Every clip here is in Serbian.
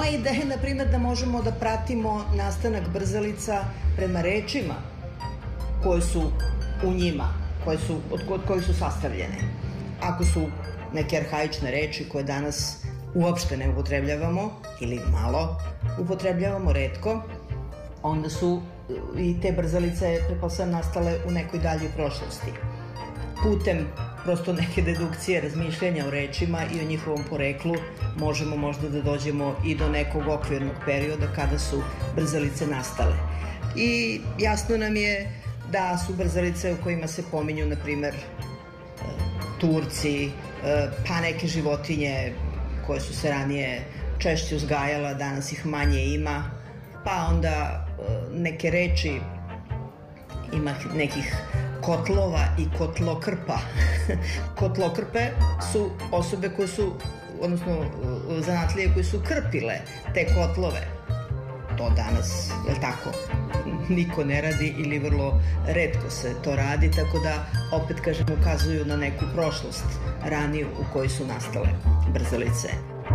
Moja ideja je, na primjer, da možemo da pratimo nastanak brzalica prema rečima koje su u njima, od kojih su sastavljene. Ako su neke arhaične reči koje danas uopšte ne upotrebljavamo ili malo upotrebljavamo, retko, onda su i te brzalice, pretpostavljam, nastale u nekoj daljoj prošlosti. Putem prosto neke dedukcije, razmišljanja o rečima i o njihovom poreklu možemo možda da dođemo i do nekog okvirnog perioda kada su brzalice nastale. I jasno nam je da su brzalice u kojima se pominju, na primer, Turci, pa neke životinje koje su se ranije češće uzgajala, danas ih manje ima, pa onda neke reči, ima nekih kotlova i kotlokrpa. Kotlokrpe su osobe koje su, odnosno zanatlije koje su krpile te kotlove. To danas, jel tako, niko ne radi ili vrlo retko se to radi, tako da, opet kažem, ukazuju na neku prošlost raniju u kojoj su nastale brzalice.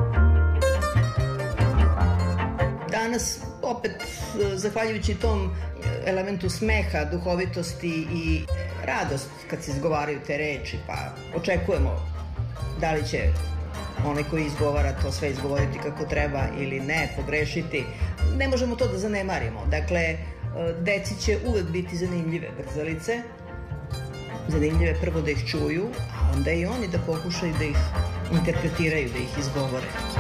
Danas, opet, zahvaljujući tom elementu smeha, duhovitosti i radost kad se izgovaraju te reči, pa očekujemo da li će onaj koji izgovara to sve izgovoriti kako treba ili ne, pogrešiti. Ne možemo to da zanemarimo. Dakle, deci će uvek biti zanimljive brzalice. Zanimljive prvo da ih čuju, a onda i oni da pokušaju da ih interpretiraju, da ih izgovore.